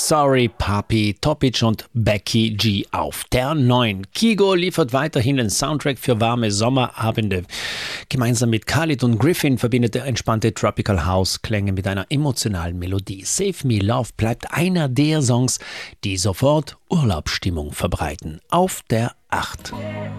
Sorry Papi, Topic und Becky G auf der 9. Kygo liefert weiterhin den Soundtrack für warme Sommerabende. Gemeinsam mit Khalid und Griffin verbindet er entspannte Tropical House Klänge mit einer emotionalen Melodie. Save Me Love bleibt einer der Songs, die sofort Urlaubsstimmung verbreiten. Auf der 8.